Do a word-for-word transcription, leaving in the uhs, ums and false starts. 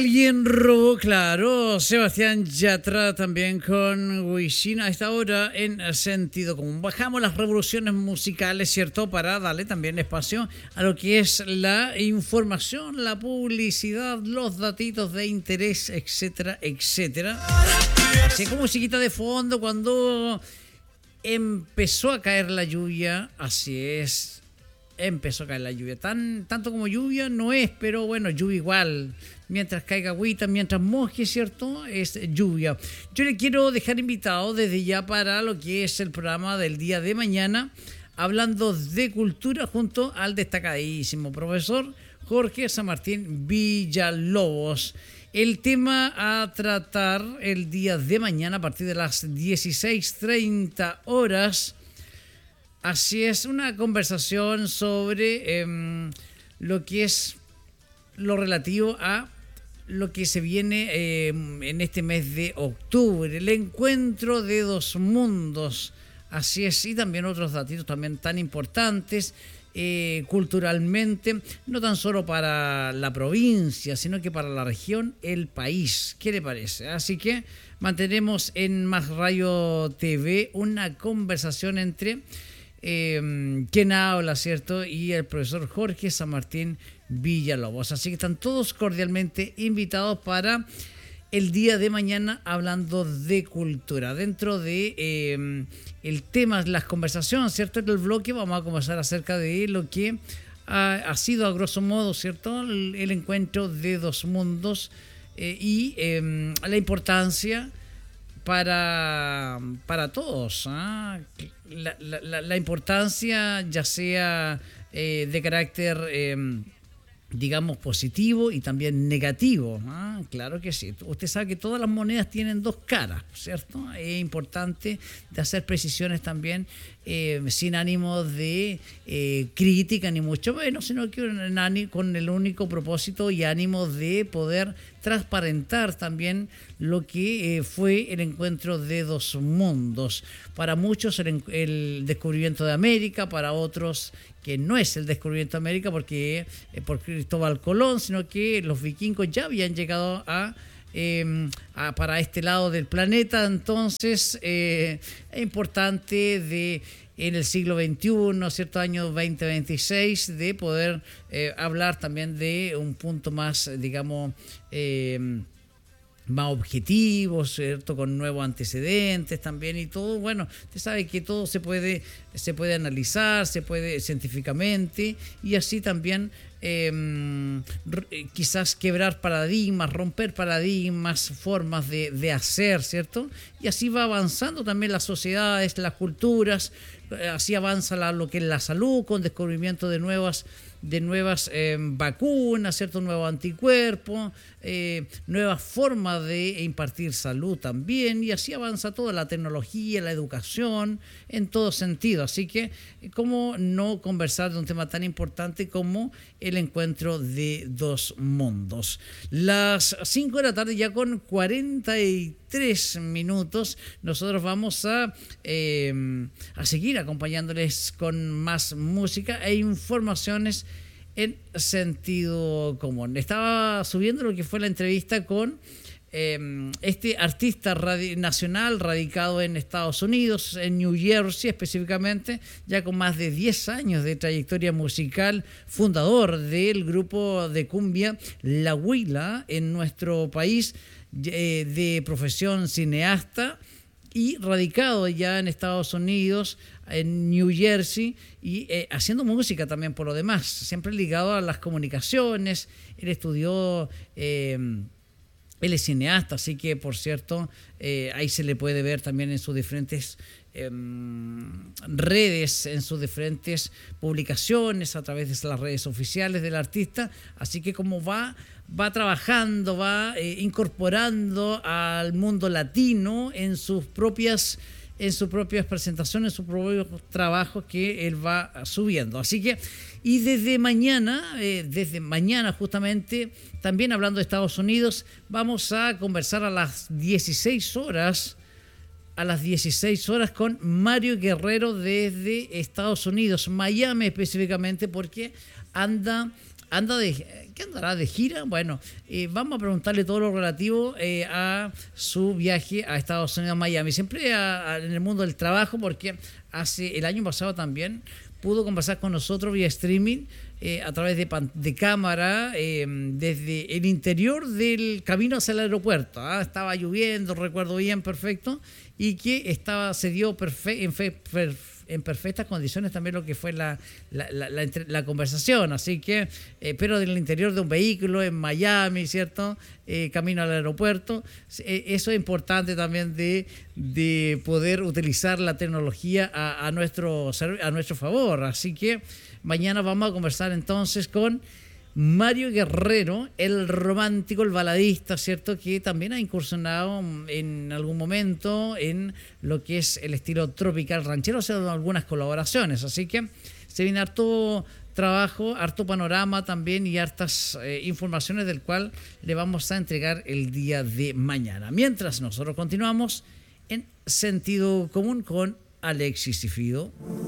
Alguien robó, claro, Sebastián Yatra también con Wisin a esta hora en sentido común. Bajamos las revoluciones musicales, ¿cierto? Para darle también espacio a lo que es la información, la publicidad, los datitos de interés, etcétera, etcétera. Así como musiquita de fondo cuando empezó a caer la lluvia, así es. Empezó a caer la lluvia. Tan, tanto como lluvia no es, pero bueno, lluvia igual. Mientras caiga agüita, mientras moje, ¿cierto? Es lluvia. Yo le quiero dejar invitado desde ya para lo que es el programa del día de mañana, hablando de cultura junto al destacadísimo profesor Jorge San Martín Villalobos. El tema a tratar el día de mañana a partir de las dieciséis treinta horas. Así es, una conversación sobre eh, lo que es lo relativo a lo que se viene eh, en este mes de octubre, el encuentro de dos mundos. Así es, y también otros datos también tan importantes eh, culturalmente, no tan solo para la provincia, sino que para la región, el país. ¿Qué le parece? Así que mantenemos en Más Radio T V una conversación entre Eh, quien habla, ¿cierto? Y el profesor Jorge San Martín Villalobos. Así que están todos cordialmente invitados para el día de mañana hablando de cultura. Dentro de eh, el tema, las conversaciones, ¿cierto? En el bloque vamos a conversar acerca de lo que ha, ha sido a grosso modo, ¿cierto? El, el encuentro de dos mundos eh, y eh, la importancia para, para todos, ¿eh? La, la, la importancia ya sea eh, de carácter eh, digamos positivo y también negativo. Ah, claro que sí. Usted sabe que todas las monedas tienen dos caras, ¿cierto? Es importante de hacer precisiones también eh, sin ánimo de eh, crítica ni mucho menos, sino que con el único propósito y ánimo de poder transparentar también lo que eh, fue el encuentro de dos mundos. Para muchos el, el descubrimiento de América, para otros que no es el descubrimiento de América porque eh, por Cristóbal Colón, sino que los vikingos ya habían llegado a, eh, a para este lado del planeta. Entonces eh, es importante de en el siglo veintiuno, ¿cierto? Año veinte veintiséis, de poder eh, hablar también de un punto más, digamos, eh, más objetivo, ¿cierto? Con nuevos antecedentes también y todo. Bueno, usted sabe que todo se puede, se puede analizar, se puede científicamente y así también eh, quizás quebrar paradigmas, romper paradigmas, formas de, de hacer, ¿cierto? Y así va avanzando también las sociedades, las culturas, así avanza la, lo que es la salud con descubrimiento de nuevas de nuevas eh, vacunas, ¿cierto? Nuevos anticuerpos, eh, nuevas formas de impartir salud también, y así avanza toda la tecnología, la educación, en todo sentido. Así que, ¿cómo no conversar de un tema tan importante como el encuentro de dos mundos? Las cinco de la tarde, ya con cuarenta y tres minutos, nosotros vamos a, eh, a seguir acompañándoles con más música e informaciones en sentido común. Estaba subiendo lo que fue la entrevista con eh, este artista radi- nacional radicado en Estados Unidos, en New Jersey específicamente, ya con más de diez años de trayectoria musical, fundador del grupo de cumbia La Huila en nuestro país, eh, de profesión cineasta y radicado ya en Estados Unidos, en New Jersey, y eh, haciendo música también por lo demás, siempre ligado a las comunicaciones. Él estudió, eh, él es cineasta, así que por cierto, eh, ahí se le puede ver también en sus diferentes eh, redes, en sus diferentes publicaciones, a través de las redes oficiales del artista. Así que como va... va trabajando, va eh, incorporando al mundo latino en sus propias en sus propias presentaciones, en sus propios trabajos que él va subiendo. Así que, y desde mañana, eh, desde mañana justamente, también hablando de Estados Unidos, vamos a conversar a las dieciséis horas, a las dieciséis horas con Mario Guerrero desde Estados Unidos, Miami específicamente, porque anda anda de... ¿Qué andará de gira? Bueno, eh, vamos a preguntarle todo lo relativo eh, a su viaje a Estados Unidos, a Miami. Siempre a, a, en el mundo del trabajo, porque hace el año pasado también pudo conversar con nosotros vía streaming eh, a través de, pan, de cámara eh, desde el interior del camino hacia el aeropuerto. ¿ah? Estaba lloviendo, recuerdo bien, perfecto, y que estaba se dio perfe, en, fe, per, en perfectas condiciones también lo que fue la, la, la, la, la conversación. Así que, eh, pero del interior de un vehículo en Miami, ¿cierto? Eh, camino al aeropuerto. Eh, eso es importante también de, de poder utilizar la tecnología a, a, nuestro, a nuestro favor. Así que mañana vamos a conversar entonces con Mario Guerrero, el romántico, el baladista, ¿cierto? Que también ha incursionado en algún momento en lo que es el estilo tropical ranchero, o sea, algunas colaboraciones. Así que se viene harto trabajo, harto panorama también y hartas eh, informaciones del cual le vamos a entregar el día de mañana. Mientras nosotros continuamos en Sentido Común con Alexis y Fido.